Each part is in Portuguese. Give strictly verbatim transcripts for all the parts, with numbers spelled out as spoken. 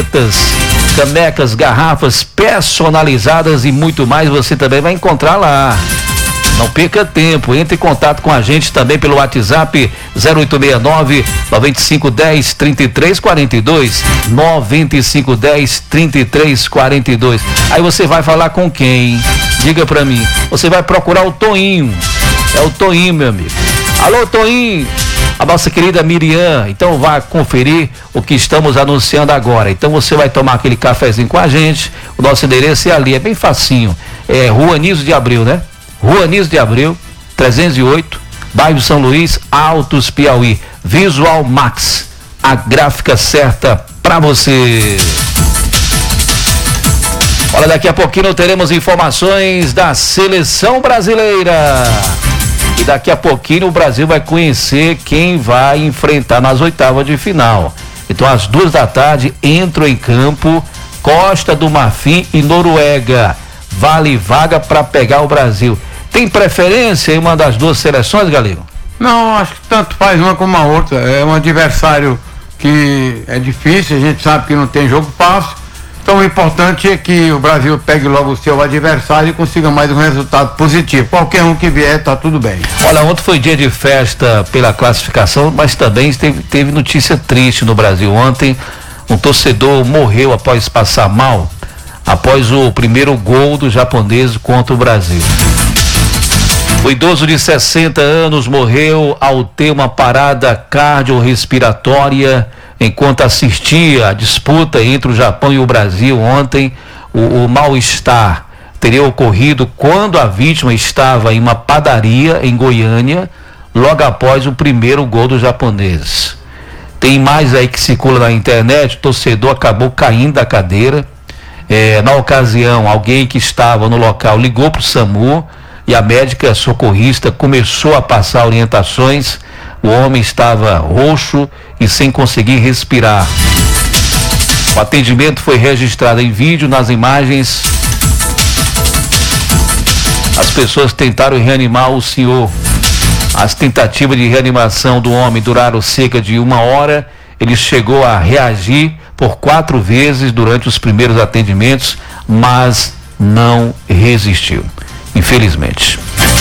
camisetas, canecas, garrafas personalizadas e muito mais você também vai encontrar lá. Não perca tempo, entre em contato com a gente também pelo WhatsApp zero oito seis nove, nove cinco um zero, três três quatro dois, nove cinco um zero, três três quatro dois. Aí você vai falar com quem? Diga pra mim. Você vai procurar o Toinho. É o Toinho, meu amigo. Alô, Toinho, a nossa querida Miriam. Então vá conferir o que estamos anunciando agora. Então você vai tomar aquele cafezinho com a gente. O nosso endereço é ali, é bem facinho. É Rua Anísio de Abreu, né? Rua Anísio de Abreu, trezentos e oito, bairro São Luís, Altos, Piauí. Visual Max, a gráfica certa para você. Olha, daqui a pouquinho teremos informações da seleção brasileira. E daqui a pouquinho o Brasil vai conhecer quem vai enfrentar nas oitavas de final. Então, às duas da tarde, entram em campo Costa do Marfim e Noruega. Vale vaga para pegar o Brasil. Tem preferência em uma das duas seleções, Galego? Não, acho que tanto faz uma como a outra. É um adversário que é difícil, a gente sabe que não tem jogo fácil. Então o importante é que o Brasil pegue logo o seu adversário e consiga mais um resultado positivo. Qualquer um que vier, tá tudo bem. Olha, ontem foi dia de festa pela classificação, mas também teve, teve notícia triste no Brasil. Ontem um torcedor morreu após passar mal, após o primeiro gol do japonês contra o Brasil. O idoso de sessenta anos morreu ao ter uma parada cardiorrespiratória enquanto assistia a disputa entre o Japão e o Brasil ontem. O, o mal-estar teria ocorrido quando a vítima estava em uma padaria em Goiânia, logo após o primeiro gol dos japoneses. Tem mais aí que circula na internet, o torcedor acabou caindo da cadeira. É, na ocasião, alguém que estava no local ligou para o SAMU e a médica socorrista começou a passar orientações. O homem estava roxo e sem conseguir respirar. O atendimento foi registrado em vídeo, nas imagens. As pessoas tentaram reanimar o senhor. As tentativas de reanimação do homem duraram cerca de uma hora. Ele chegou a reagir por quatro vezes durante os primeiros atendimentos, mas não resistiu, infelizmente.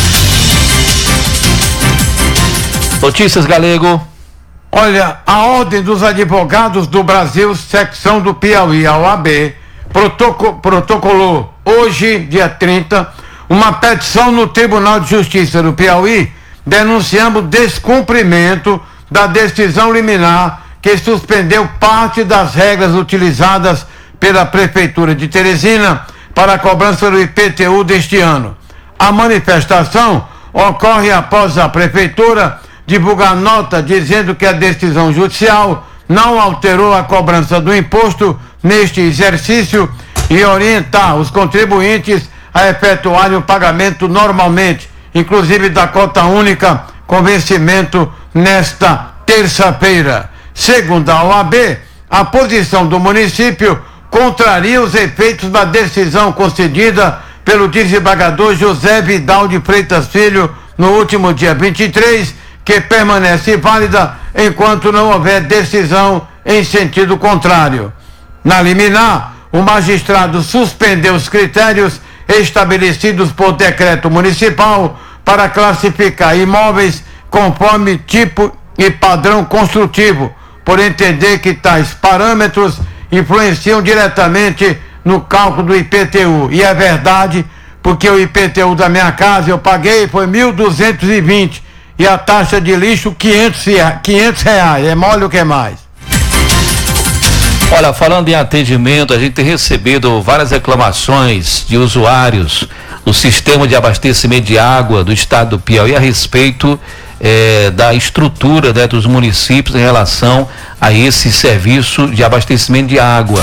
Notícias, Galego. Olha, a Ordem dos Advogados do Brasil, secção do Piauí, a O A B, protoco- protocolou hoje, dia trinta, uma petição no Tribunal de Justiça do Piauí, denunciando descumprimento da decisão liminar que suspendeu parte das regras utilizadas pela Prefeitura de Teresina para a cobrança do I P T U deste ano. A manifestação ocorre após a Prefeitura divulgar nota dizendo que a decisão judicial não alterou a cobrança do imposto neste exercício e orientar os contribuintes a efetuarem o pagamento normalmente, inclusive da cota única, com vencimento nesta terça-feira. Segundo a O A B, a posição do município contraria os efeitos da decisão concedida pelo desembargador José Vidal de Freitas Filho no último dia vinte e três, que permanece válida enquanto não houver decisão em sentido contrário. Na liminar, o magistrado suspendeu os critérios estabelecidos por decreto municipal para classificar imóveis conforme tipo e padrão construtivo, por entender que tais parâmetros influenciam diretamente no cálculo do I P T U. E é verdade, porque o I P T U da minha casa eu paguei foi mil duzentos e vinte e a taxa de lixo quinhentos reais, é mole o que mais. Olha, falando em atendimento, a gente tem recebido várias reclamações de usuários do sistema de abastecimento de água do estado do Piauí a respeito eh, da estrutura, né, dos municípios em relação a esse serviço de abastecimento de água.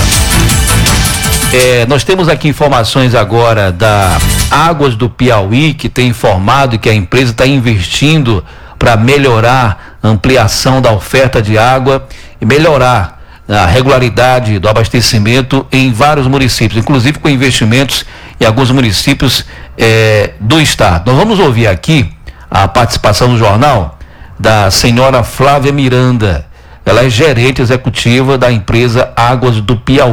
É, nós temos aqui informações agora da Águas do Piauí, que tem informado que a empresa está investindo para melhorar a ampliação da oferta de água e melhorar a regularidade do abastecimento em vários municípios, inclusive com investimentos em alguns municípios é, do estado. Nós vamos ouvir aqui a participação no jornal da senhora Flávia Miranda. Ela é gerente executiva da empresa Águas do Piauí.